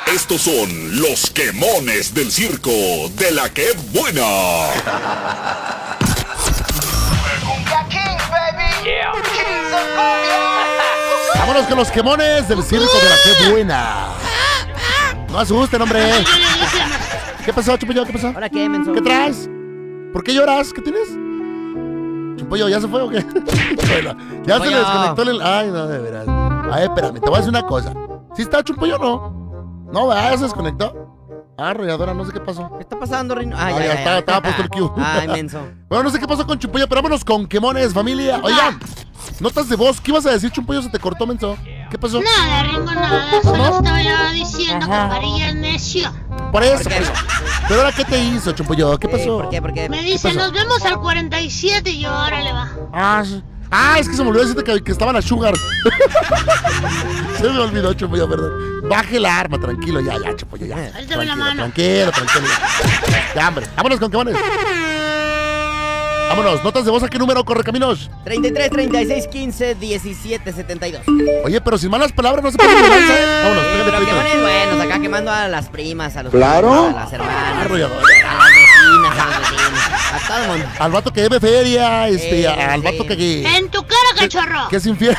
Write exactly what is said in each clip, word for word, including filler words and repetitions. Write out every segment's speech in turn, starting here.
Estos son los quemones del circo de la que buena. Vámonos con los quemones del circo de la que buena. No asusten, hombre. ¿Qué pasó, Chumpollo? ¿Qué pasó? Hola, ¿qué, menso? ¿Qué traes? ¿Por qué lloras? ¿Qué tienes? Chumpollo, ¿ya se fue o qué? Bueno, ya se le desconectó el... Ay, no, de veras. Ay, espérame, te voy a decir una cosa. ¿Sí está Chumpollo o no? No, ¿verdad? ¿Se desconectó? Ah, arrolladora, no sé qué pasó. ¿Qué está pasando, Rino? Ah, ya, ya, estaba, estaba puesto el Q. Ay, menso. Bueno, no sé qué pasó con Chumpollo, pero vámonos con quemones, familia. Oigan, notas de voz. ¿Qué ibas a decir, Chumpollo? Se te cortó, menso. ¿Qué pasó? Nada, Ringo, nada. Solo ¿no? estaba yo diciendo Ajá. que María es necio. Por eso, ¿Por pues. Pero ahora, ¿qué te hizo, Chumpollo? ¿Qué pasó? Sí, ¿Por qué? ¿Por qué? Me dice, nos vemos al cuarenta y siete y yo, órale, va. Ah, ah, es que se me olvidó decirte que, que estaban a Sugar. Se me olvidó, Chumpollo, perdón. Baje el arma, tranquilo, ya, ya, Chumpollo, ya. Álzame la mano. Tranquilo, tranquilo. Ya, hombre. Vámonos con quemones. Vámonos, notas de voz, ¿a qué número, Correcaminos? treinta y tres, treinta y seis, quince, diecisiete, setenta y dos. Oye, pero sin malas palabras no se puede quemar, ¿eh? Vámonos, sí, pégate. Pero quemones buenos, acá quemando a las primas, a los claro. primos, a las hermanas, Arrollador. a las vecinas, a los vecinos, a todo el mundo. Al vato que debe feria, este, eh, al sí. vato que... En tu cara, cachorro. Que es infiel.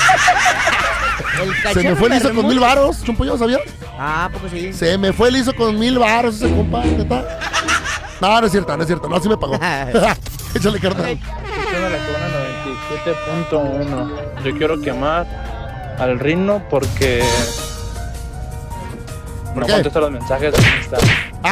Se me fue el liso con mil varos, Chumpollo, ¿sabías? Ah, poco sí. Se me fue el liso con mil varos ese compa, ¿neta? No, no es cierto, no es cierto, no, sí me pagó. Échale, carnal. Okay. La Corona noventa y siete punto uno. Yo quiero quemar al Rino porque ¿Por no qué? contesta los mensajes de Insta.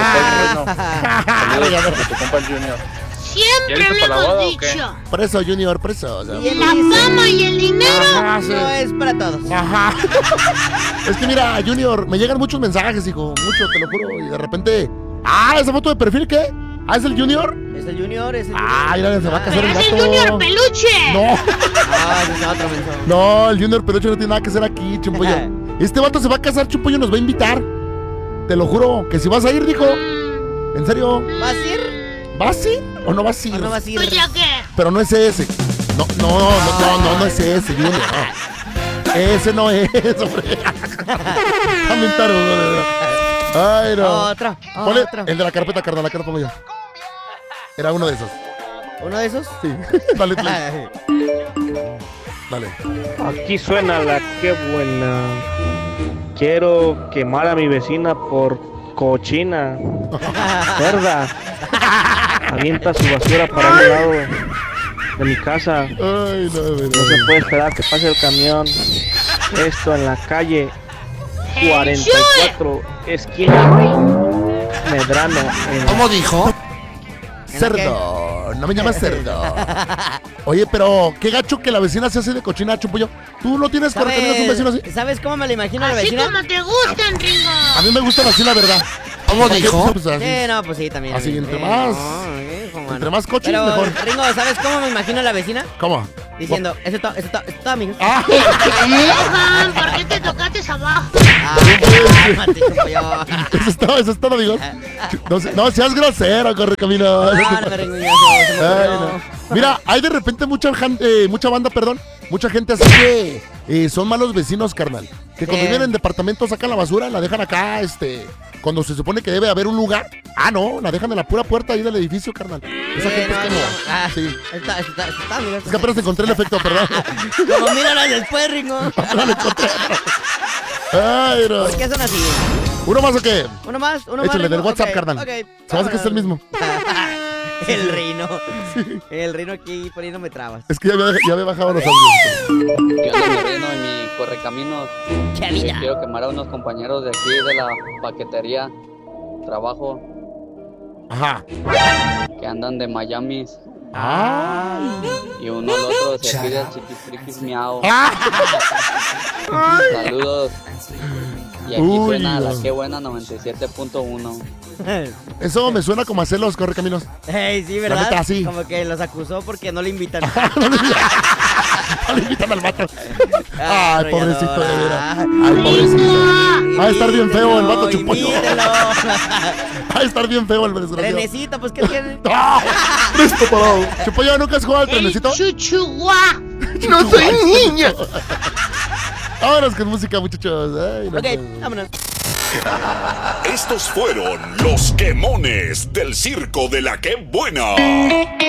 Ah, Saludos a tu compa el Junior. Siempre lo hemos dicho. Preso, Junior, preso. O sea, y la fama y el dinero Ajá, sí. no es para todos. Ajá. Es que mira, Junior, me llegan muchos mensajes, hijo, mucho, te lo juro, y de repente, ah, esa foto de perfil, ¿qué? Ah, ¿es el Junior? Es el Junior, es el Junior. Ah, mira, se va a casar el Pero gato. es el Junior Peluche. No. Ah, ese es otro mensaje. No, el Junior Peluche no tiene nada que hacer aquí, Chumpollo. Este vato se va a casar, Chumpollo, nos va a invitar. Te lo juro, que si vas a ir, dijo. ¿En serio? ¿Vas a ir? ¿Vas a ir o no vas a ir? ¿O no vas a ir? Pues ya qué. Pero no es ese. No, no, no, no, no, no es ese, Junior. No. Ese no es, hombre. También tarugo, de verdad. Ay, no. Otra, ¿Cuál es? otra. El de la carpeta, carnal, la que lo pongo yo. Era uno de esos. ¿Uno de esos? Sí. Dale, play. Dale. Aquí suena la que buena. Quiero quemar a mi vecina por cochina. Cerda. Avienta su basura para un lado de mi casa. Ay, no, no, No se puede esperar que pase el camión. Esto en la calle cuarenta y cuatro, esquina Medrano. En... ¿Cómo dijo? Cerdo. No me llamas cerdo. Oye, pero qué gacho que la vecina se hace de cochina, Chumpollo. ¿Tú no tienes Correcaminos un vecino así? ¿Sabes cómo me lo imagino a la Así vecina? como te gustan, Ringo. A mí me gustan así, la verdad. ¿Cómo dijo? Pues así. Sí, no, pues sí, también. Así, eh, entre eh, más- no, eh, como Entre no. más coches, Pero, mejor. Ringo, ¿sabes cómo me imagino a la vecina? ¿Cómo? Diciendo, eso está, eso está, eso está, amigos. Ah, Johan, ¿por qué te tocaste abajo? Ah, cálmate, Chumpollo. eso es todo, eso es todo, amigos. No, se- no seas grosero, Correcaminos. Ah, no me Ringo, ya se- se me Ay, ocurrió. no. Mira, hay de repente mucha, jan- eh, mucha banda, perdón, mucha gente así que eh, son malos vecinos, carnal. Que cuando Sí. viven en departamentos sacan la basura, la dejan acá, este, cuando se supone que debe haber un lugar. Ah, no, la dejan en la pura puerta ahí del edificio, carnal. Esa Sí, gente no, es como, no. Ah, sí. Está, está, está, amigos. Es que apenas encontré el efecto, perdón. Como míralas después, Ringo. No lo encontré. Ay, no. ¿Por qué son así? ¿Uno más o qué? Uno más, uno más. Échale, Ringo? del WhatsApp, Ok, carnal. ok. Se me hace que es el mismo. El Rino. El Rino aquí poniéndome trabas. Es que ya había, ya había bajado los audios. Yo ando mi Rino en mi correcaminos. ¡Qué vida! Eh, Quiero quemar a unos compañeros de aquí de la paquetería. Trabajo. Ajá. Que andan de Miami. Ah. Y uno al otro se pide el chiquispriquis miau. Ah. Saludos. Y aquí Uy, suena la no. que buena noventa y siete punto uno. Eso me suena como a celos, Correcaminos. Ey, sí, ¿verdad? La neta, sí. Como que los acusó porque no le invitan. No le invitan al vato. Ay, Ay, pobrecito, de arrolladora. veras. Ay, pobrecito. Va a estar bien feo el vato Chumpollo. Imítelo. Va a estar bien feo el desgraciado. Trenecito, pues, ¿qué tiene? ¡Ah! ¡Listo, parado! Chumpollo, ¿nunca has jugado al El trenecito? chuchuá. ¡No soy niña! Vámonos con música, muchachos. Ay, no Ok, puedo. vámonos. Estos fueron los quemones del circo de la que buena.